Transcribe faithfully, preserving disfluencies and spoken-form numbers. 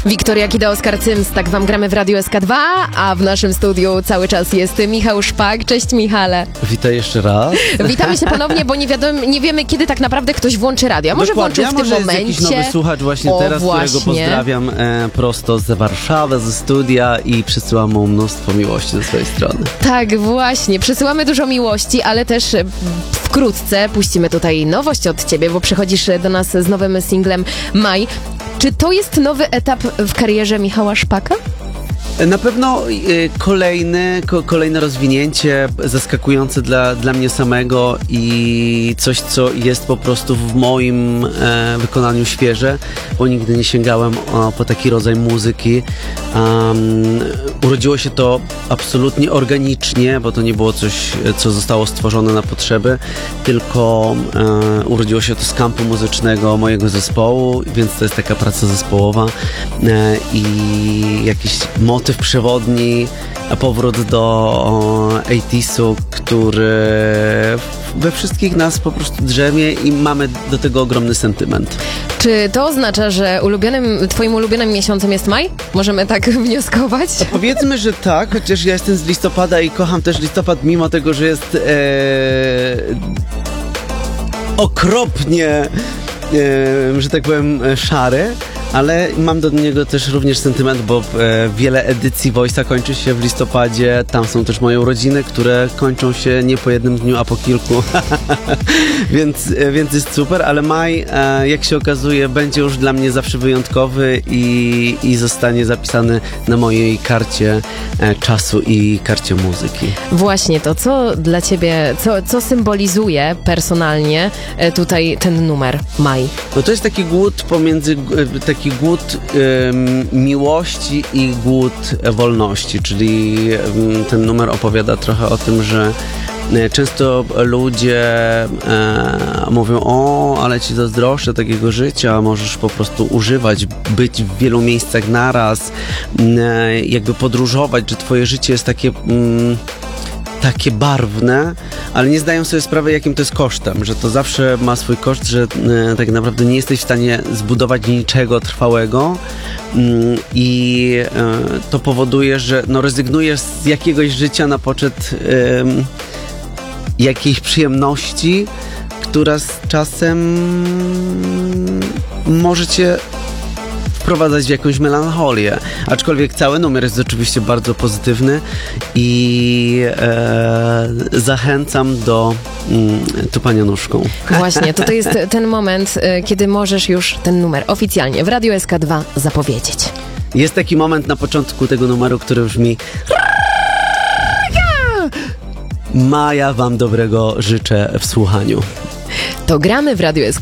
Wiktoria Kida, Oskar Cyms, tak wam gramy w Radiu S K dwa, a w naszym studiu cały czas jest Michał Szpak. Cześć, Michale. Witaj jeszcze raz. Witamy się ponownie, bo nie, wiadomo, nie wiemy, kiedy tak naprawdę ktoś włączy radio. Może Dokładnie, włączył w tym może momencie. jest jakiś nowy słuchacz właśnie o, teraz, właśnie. którego pozdrawiam e, prosto z Warszawy, ze studia i przysyłam mu mnóstwo miłości ze swojej strony. Tak, właśnie. Przesyłamy dużo miłości, ale też wkrótce puścimy tutaj nowość od ciebie, bo przychodzisz do nas z nowym singlem Maj. Czy to jest nowy etap w karierze Michała Szpaka? Na pewno y, kolejny, ko, kolejne rozwinięcie zaskakujące dla, dla mnie samego i coś, co jest po prostu w moim e, wykonaniu świeże, bo nigdy nie sięgałem o, po taki rodzaj muzyki. Um, urodziło się to absolutnie organicznie, bo to nie było coś, co zostało stworzone na potrzeby, tylko e, urodziło się to z kampu muzycznego mojego zespołu, więc to jest taka praca zespołowa e, i jakiś motyw przewodni, a powrót do osiemdziesiątych, który we wszystkich nas po prostu drzemie i mamy do tego ogromny sentyment. Czy to oznacza, że ulubionym, twoim ulubionym miesiącem jest maj? Możemy tak wnioskować? Powiedzmy, że tak, chociaż ja jestem z listopada i kocham też listopad, mimo tego, że jest e, okropnie, e, że tak powiem, szary. Ale mam do niego też również sentyment, bo e, wiele edycji Voice'a kończy się w listopadzie. Tam są też moje urodziny, które kończą się nie po jednym dniu, a po kilku. więc, e, więc jest super, ale maj, e, jak się okazuje, będzie już dla mnie zawsze wyjątkowy i, i zostanie zapisany na mojej karcie e, czasu i karcie muzyki. Właśnie to, co dla ciebie, co, co symbolizuje personalnie e, tutaj ten numer Maj? No to jest taki głód pomiędzy, taki głód ym, miłości i głód wolności, czyli ym, ten numer opowiada trochę o tym, że y, często ludzie y, mówią: o, ale ci zazdroszczę takiego życia, możesz po prostu używać, być w wielu miejscach naraz, y, jakby podróżować, że twoje życie jest takie... Y, takie barwne, ale nie zdają sobie sprawy, jakim to jest kosztem, że to zawsze ma swój koszt, że e, tak naprawdę nie jesteś w stanie zbudować niczego trwałego mm, i e, to powoduje, że no, rezygnujesz z jakiegoś życia na poczet e, jakiejś przyjemności, która z czasem może cię wprowadzać w jakąś melancholię. Aczkolwiek cały numer jest oczywiście bardzo pozytywny i e, zachęcam do mm, tupania nóżką. Właśnie, to to jest ten moment, kiedy możesz już ten numer oficjalnie w Radiu S K dwa zapowiedzieć. Jest taki moment na początku tego numeru, który brzmi: Maja, wam dobrego życzę w słuchaniu. To gramy w Radiu S K